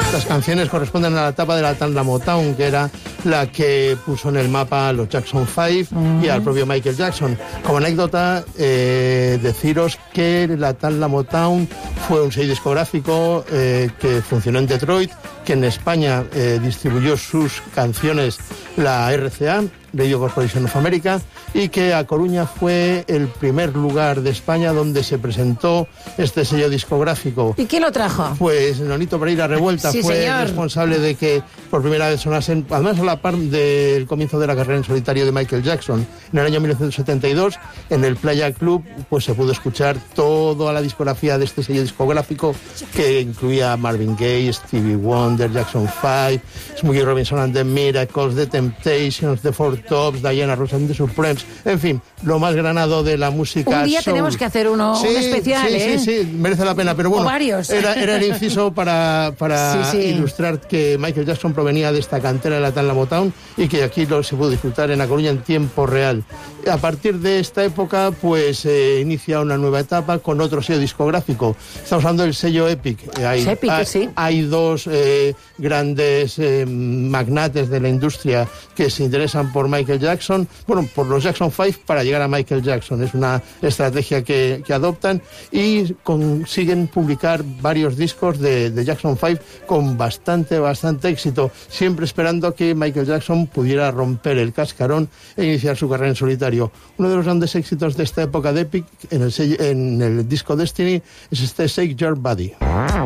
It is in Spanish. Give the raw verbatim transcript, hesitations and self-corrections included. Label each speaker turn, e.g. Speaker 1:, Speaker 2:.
Speaker 1: Estas canciones corresponden a la etapa de la tanda Motown, que era la que puso en el mapa a los Jackson Five uh-huh. y al propio Michael Jackson. Como anécdota, eh, deciros que la tanda Motown fue un sello discográfico eh, que funcionó en Detroit, que en España eh, distribuyó sus canciones la R C A, Radio Corporation of America, y que a Coruña fue el primer lugar de España donde se presentó este sello discográfico.
Speaker 2: ¿Y quién lo trajo?
Speaker 1: Pues Nonito Pereira Revuelta
Speaker 2: sí,
Speaker 1: fue
Speaker 2: señor.
Speaker 1: responsable de que por primera vez sonasen, además a la par del comienzo de la carrera en solitario de Michael Jackson. En el año mil novecientos setenta y dos, en el Playa Club, pues se pudo escuchar toda la discografía de este sello discográfico, que incluía Marvin Gaye, Stevie Wonder, Jackson Five, Smokey Robinson and the Miracles, The Temptations, The Four Tops, Diana Ross and the Supremes, en fin, lo más granado de la música
Speaker 2: Un día
Speaker 1: soul.
Speaker 2: Tenemos que hacer uno,
Speaker 1: sí,
Speaker 2: un especial,
Speaker 1: sí,
Speaker 2: ¿eh?
Speaker 1: Sí, sí, merece la pena, pero bueno,
Speaker 2: o varios.
Speaker 1: Era, era el inciso para, para
Speaker 2: sí, sí.
Speaker 1: ilustrar que Michael Jackson provenía de esta cantera de la tanda Motown y que aquí lo se pudo disfrutar en A Coruña en tiempo real. A partir de esta época, pues eh, inicia una nueva etapa con otro sello discográfico. Estamos hablando del sello Epic. Hay,
Speaker 2: Epic,
Speaker 1: hay,
Speaker 2: sí.
Speaker 1: hay dos eh, grandes eh, magnates de la industria que se interesan por Michael Jackson, bueno, por los Jackson Five para llegar a Michael Jackson. Es una estrategia que, que adoptan y consiguen publicar varios discos de, de Jackson Five con bastante, bastante éxito, siempre esperando que Michael Jackson pudiera romper el cascarón e iniciar su carrera en solitario. Uno de los grandes éxitos de esta época de Epic en el, en el disco Destiny es este Shake Your Body.